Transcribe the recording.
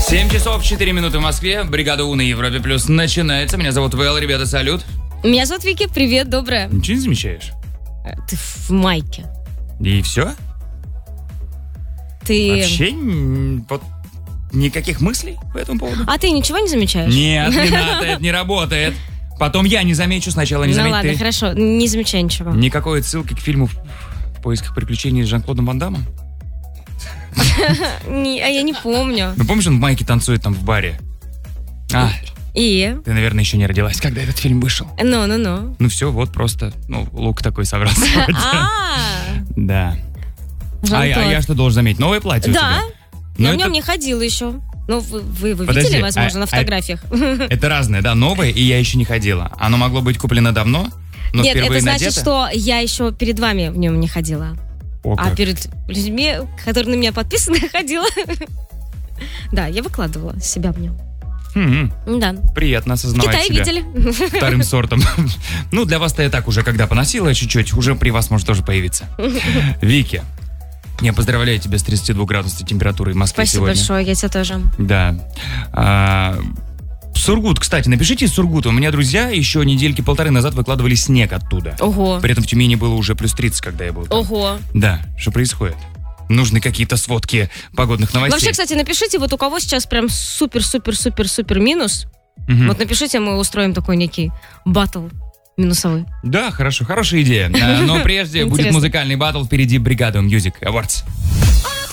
7 часов 4 минуты в Москве. Бригада У на Европе Плюс начинается. Меня зовут Вэл. Ребята, салют. Меня зовут Вики. Привет, доброе. Ничего не замечаешь? Ты в майке. И все? Ты... Вообще вот никаких мыслей по этому поводу? А ты ничего не замечаешь? Нет, не надо, это не работает. Потом я не замечу, сначала не заметь Ну ладно, ты. хорошо, не замечай ничего. Никакой отсылки к фильму «В поисках приключений» с Жан-Клодом Ван Даммом? Я не помню. Ну помнишь, он в майке танцует там в баре? И? Ты, наверное, еще не родилась, когда этот фильм вышел. Ну. Ну все, вот просто, лук такой собрал сегодня. Да. А я что должен заметить? Новое платье у тебя? Да. Но Я в это- нем не ходила еще. Ну, вы Подожди, видели, возможно, на фотографиях? Это разное, да, новое, и я еще не ходила. Оно могло быть куплено давно, но Нет, впервые это значит, надето? что я еще перед вами в нем не ходила. О, А как. перед людьми, которые на меня подписаны, ходила. Да, я выкладывала себя в нем. Да. Приятно В осознавать Китае себя видели. вторым сортом. Ну, для вас-то я так уже, когда поносила чуть-чуть, уже при вас может тоже появиться. Вики, я поздравляю тебя с 32-градусной температурой в Москве Спасибо сегодня. большое, я тебя тоже. Да. Сургут, кстати, напишите из Сургута. У меня друзья еще недельки полторы назад выкладывали снег оттуда. Ого. При этом в Тюмени было уже плюс 30, когда я был там. Ого. Да, что происходит? Нужны какие-то сводки погодных новостей. Вообще, кстати, напишите, вот у кого сейчас прям супер-супер-супер-супер минус. Мгм. Вот напишите, мы устроим такой некий баттл минусовый. Да, хорошо, хорошая идея. Но прежде будет Интересно. музыкальный баттл, впереди Бригада Music Awards.